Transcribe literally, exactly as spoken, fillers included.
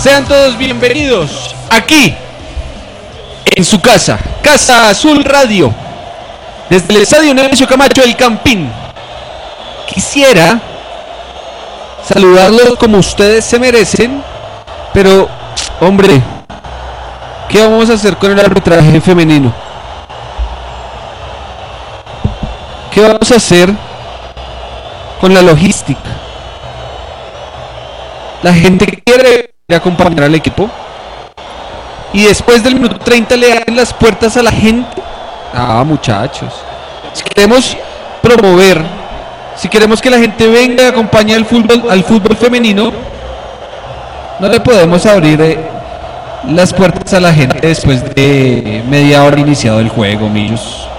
Sean todos bienvenidos aquí en su casa, Casa Azul Radio, desde el Estadio Nemesio Camacho del Campín. Quisiera saludarlos como ustedes se merecen, pero, hombre, ¿qué vamos a hacer con el arbitraje femenino? ¿Qué vamos a hacer con la logística? La gente que quiere acompañar al equipo y después del minuto treinta le abren las puertas a la gente. Ah, muchachos, si queremos promover, si queremos que la gente venga y acompañe al fútbol, al fútbol femenino, no le podemos abrir eh, las puertas a la gente después de media hora iniciado el juego, millos.